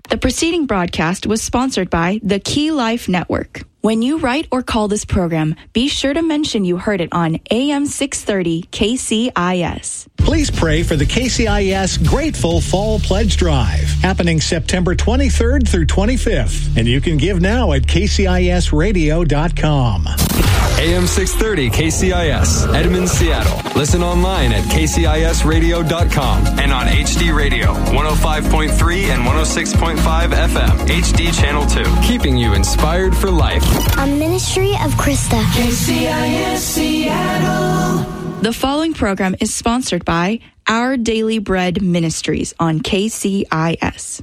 The preceding broadcast was sponsored by the Key Life Network. When you write or call this program, be sure to mention you heard it on AM 630 KCIS. Please pray for the KCIS Grateful Fall Pledge Drive, happening September 23rd through 25th. And you can give now at kcisradio.com. AM 630 KCIS, Edmond, Seattle. Listen online at kcisradio.com and on HD Radio, 105.3 and 106.5 FM, HD Channel 2. Keeping you inspired for life. A ministry of Krista. KCIS Seattle. The following program is sponsored by Our Daily Bread Ministries on KCIS.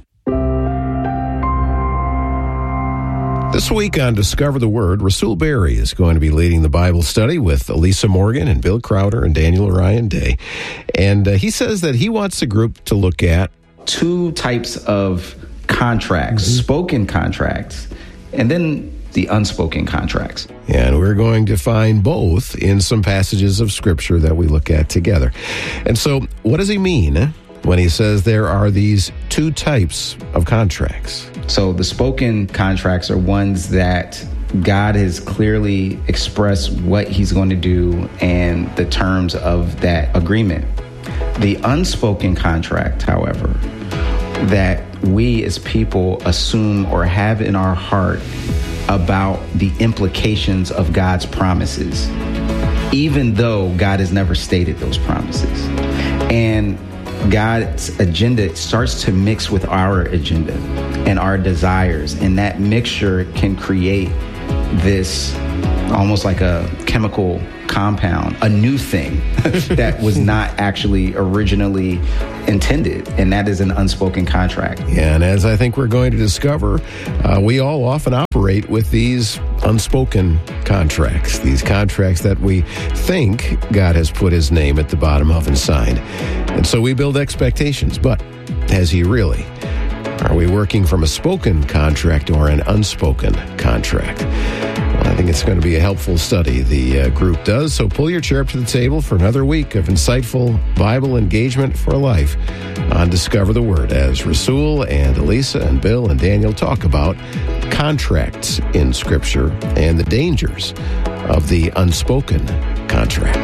This week on Discover the Word, Rasul Berry is going to be leading the Bible study with Elisa Morgan and Bill Crowder and Daniel Orion Day. And he says that he wants the group to look at two types of contracts, spoken contracts, and then the unspoken contracts. And we're going to find both in some passages of Scripture that we look at together. And so, what does he mean when he says there are these two types of contracts? So the spoken contracts are ones that God has clearly expressed what he's going to do and the terms of that agreement. The unspoken contract, however, that we as people assume or have in our heart about the implications of God's promises, even though God has never stated those promises. And God's agenda starts to mix with our agenda and our desires, and that mixture can create this almost like a chemical compound, a new thing that was not actually originally intended, and that is an unspoken contract. Yeah, and as I think we're going to discover, we all often operate with these unspoken contracts, these contracts that we think God has put his name at the bottom of and signed. And so we build expectations, but has he really? Are we working from a spoken contract or an unspoken contract? I think it's going to be a helpful study the group does. So pull your chair up to the table for another week of insightful Bible engagement for life on Discover the Word as Rasul and Elisa and Bill and Daniel talk about contracts in Scripture and the dangers of the unspoken contract.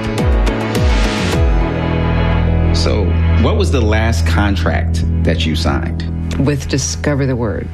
So what was the last contract that you signed? With Discover the Word.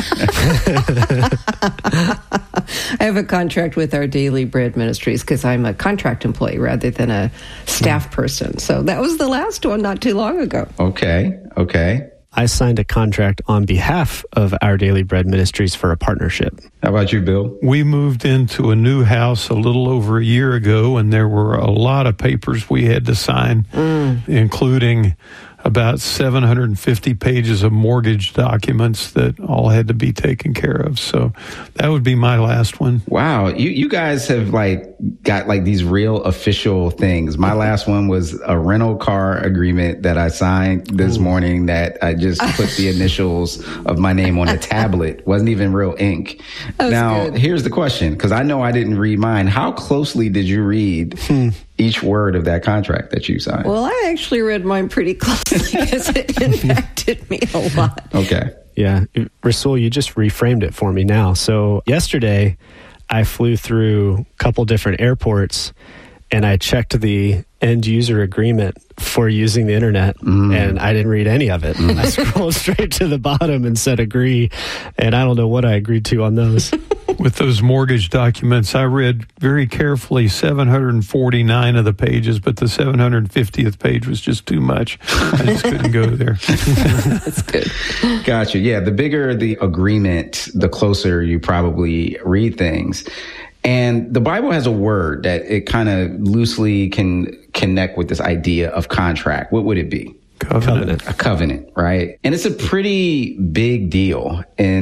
I have a contract with Our Daily Bread Ministries because I'm a contract employee rather than a staff person. So that was the last one not too long ago. Okay. I signed a contract on behalf of Our Daily Bread Ministries for a partnership. How about you, Bill? We moved into a new house a little over a year ago, and there were a lot of papers we had to sign, including about 750 pages of mortgage documents that all had to be taken care of. So that would be my last one. Wow. You guys have got these real official things. My last one was a rental car agreement that I signed this morning that I just put the initials of my name on a tablet. Wasn't even real ink. Now, here's the question, because I know I didn't read mine. How closely did you read each word of that contract that you signed? Well, I actually read mine pretty closely because it impacted me a lot. Okay. Yeah. Rasul, you just reframed it for me now. So yesterday, I flew through a couple different airports and I checked the end user agreement for using the internet, and I didn't read any of it. I scrolled straight to the bottom and said agree, and I don't know what I agreed to on those. With those mortgage documents, I read very carefully 749 of the pages, but the 750th page was just too much. I just couldn't go there. That's good. Gotcha. Yeah, the bigger the agreement, the closer you probably read things. And the Bible has a word that it kind of loosely can connect with this idea of contract. What would it be? Covenant. A covenant, right? And it's a pretty big deal in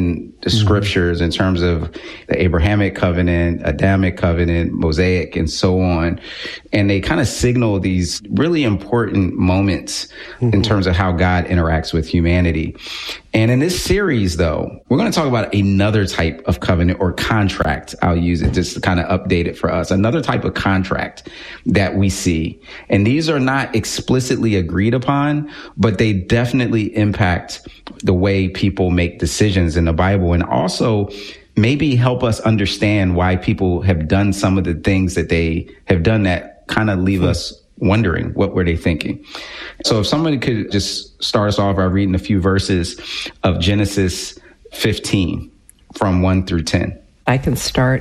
the scriptures in terms of the Abrahamic covenant, Adamic covenant, Mosaic, and so on. And they kind of signal these really important moments in terms of how God interacts with humanity. And in this series, though, we're going to talk about another type of covenant or contract. I'll use it just to kind of update it for us. Another type of contract that we see. And these are not explicitly agreed upon, but they definitely impact the way people make decisions in the Bible, and also maybe help us understand why people have done some of the things that they have done that kind of leave us wondering, what were they thinking? So if somebody could just start us off by reading a few verses of Genesis 15 from 1 through 10. I can start.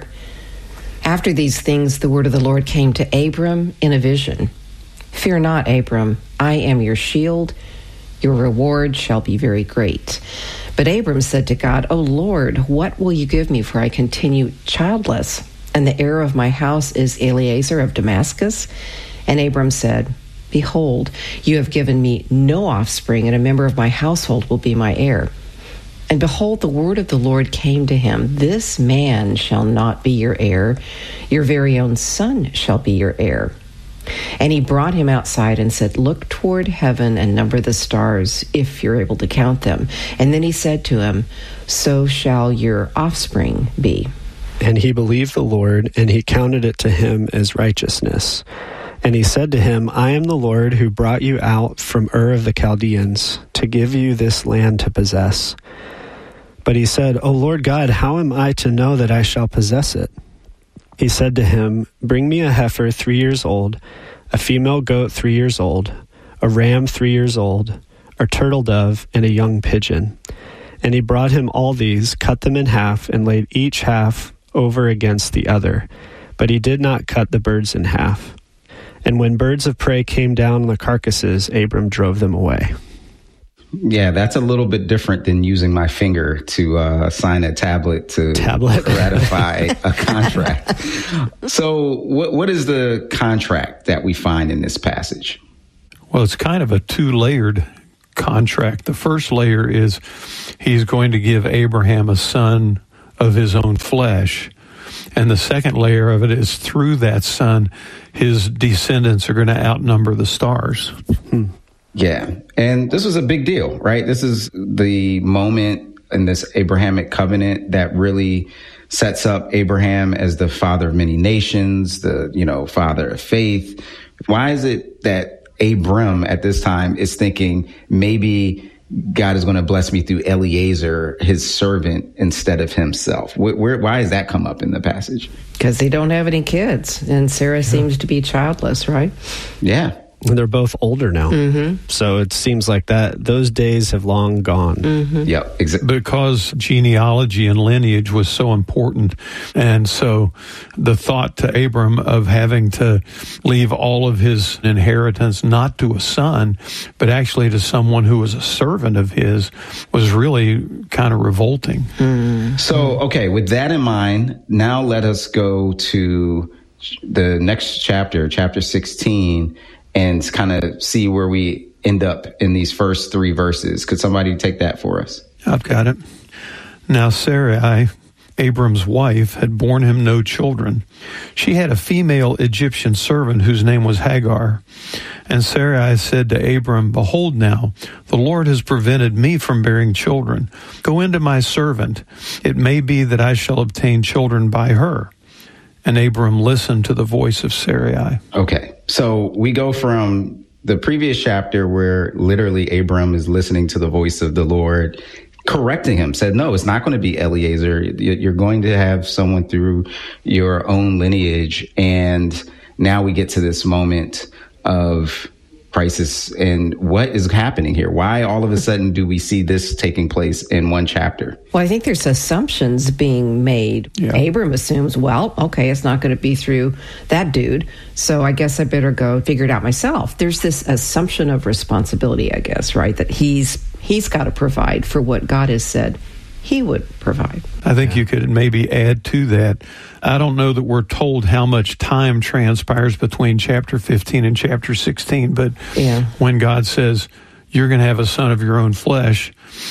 After these things, the word of the Lord came to Abram in a vision. Fear not, Abram, I am your shield. Your reward shall be very great. But Abram said to God, O Lord, what will you give me, for I continue childless? And the heir of my house is Eliezer of Damascus. And Abram said, Behold, you have given me no offspring, and a member of my household will be my heir. And behold, the word of the Lord came to him, This man shall not be your heir, your very own son shall be your heir. And he brought him outside and said, Look toward heaven and number the stars, if you're able to count them. And then he said to him, So shall your offspring be. And he believed the Lord, and he counted it to him as righteousness. And he said to him, I am the Lord who brought you out from Ur of the Chaldeans to give you this land to possess. But he said, O Lord God, how am I to know that I shall possess it? He said to him, Bring me a heifer 3 years old, a female goat 3 years old, a ram 3 years old, a turtle dove, and a young pigeon. And he brought him all these, cut them in half, and laid each half over against the other. But he did not cut the birds in half. And when birds of prey came down on the carcasses, Abram drove them away. Yeah, that's a little bit different than using my finger to sign a tablet to ratify a contract. So what is the contract that we find in this passage? Well, it's kind of a two-layered contract. The first layer is he's going to give Abraham a son of his own flesh. And the second layer of it is through that son, his descendants are going to outnumber the stars. Yeah. And this was a big deal, right? This is the moment in this Abrahamic covenant that really sets up Abraham as the father of many nations, the, father of faith. Why is it that Abram at this time is thinking maybe God is going to bless me through Eliezer, his servant, instead of himself? Why does that come up in the passage? Because they don't have any kids, and Sarah seems to be childless, right? Yeah. They're both older now. Mm-hmm. So it seems like those days have long gone. Mm-hmm. Yep, exactly. Because genealogy and lineage was so important. And so the thought to Abram of having to leave all of his inheritance not to a son, but actually to someone who was a servant of his was really kind of revolting. Mm-hmm. So, okay, with that in mind, now let us go to the next chapter, chapter 16, and kind of see where we end up in these first 3 verses. Could somebody take that for us? I've got it. Now Sarai, Abram's wife, had borne him no children. She had a female Egyptian servant whose name was Hagar. And Sarai said to Abram, Behold now, the Lord has prevented me from bearing children. Go into my servant. It may be that I shall obtain children by her. And Abram listened to the voice of Sarai. Okay, so we go from the previous chapter where literally Abram is listening to the voice of the Lord, correcting him, said, no, it's not going to be Eliezer. You're going to have someone through your own lineage. And now we get to this moment of crisis. And what is happening here? Why all of a sudden do we see this taking place in one chapter? Well, I think there's assumptions being made. Yeah. Abram assumes, well, okay, it's not going to be through that dude, so I guess I better go figure it out myself. There's this assumption of responsibility, I guess, right? That he's got to provide for what God has said he would provide. I think you could maybe add to that. I don't know that we're told how much time transpires between chapter 15 and chapter 16, but when God says, you're going to have a son of your own flesh,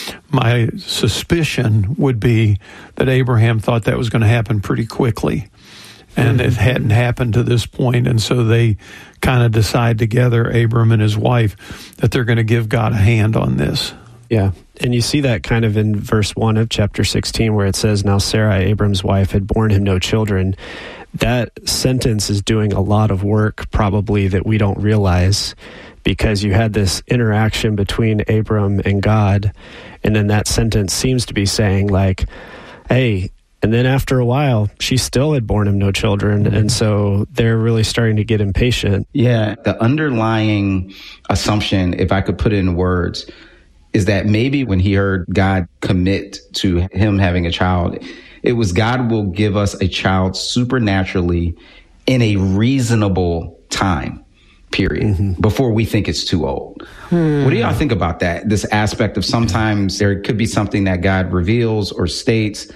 my suspicion would be that Abraham thought that was going to happen pretty quickly. And it hadn't happened to this point. And so they kind of decide together, Abram and his wife, that they're going to give God a hand on this. Yeah. And you see that kind of in verse 1 of chapter 16, where it says, now Sarai, Abram's wife, had borne him no children. That sentence is doing a lot of work, probably, that we don't realize, because you had this interaction between Abram and God. And then that sentence seems to be saying, like, hey, and then after a while, she still had borne him no children. And so they're really starting to get impatient. Yeah, the underlying assumption, if I could put it in words, is that maybe when he heard God commit to him having a child, it was God will give us a child supernaturally in a reasonable time period, before we think it's too old. What do y'all think about that? This aspect of sometimes there could be something that God reveals or states,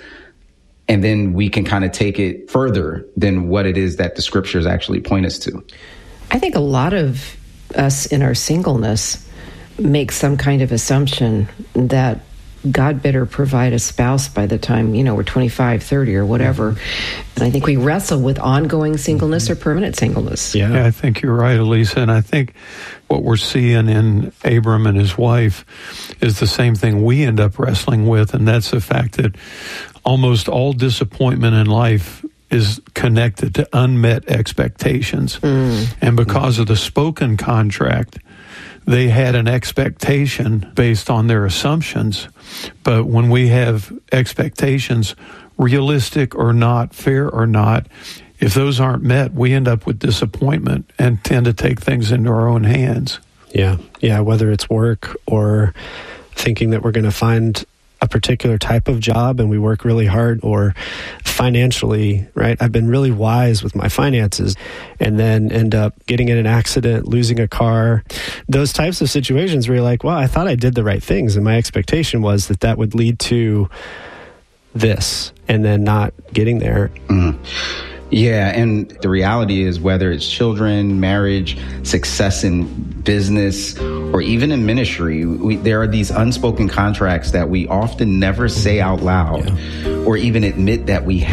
and then we can kind of take it further than what it is that the scriptures actually point us to. I think a lot of us in our singleness make some kind of assumption that God better provide a spouse by the time, we're 25, 30 or whatever. And I think we wrestle with ongoing singleness or permanent singleness. Yeah, I think you're right, Elisa. And I think what we're seeing in Abram and his wife is the same thing we end up wrestling with, and that's the fact that almost all disappointment in life is connected to unmet expectations. And because of the spoken contract, they had an expectation based on their assumptions. But when we have expectations, realistic or not, fair or not, if those aren't met, we end up with disappointment and tend to take things into our own hands. Yeah, whether it's work or thinking that we're going to find a particular type of job and we work really hard, or financially, right? I've been really wise with my finances and then end up getting in an accident, losing a car. Those types of situations where you're like, well, I thought I did the right things and my expectation was that would lead to this, and then not getting there. Yeah, and the reality is, whether it's children, marriage, success in business, or even in ministry, there are these unspoken contracts that we often never say out loud or even admit that we have.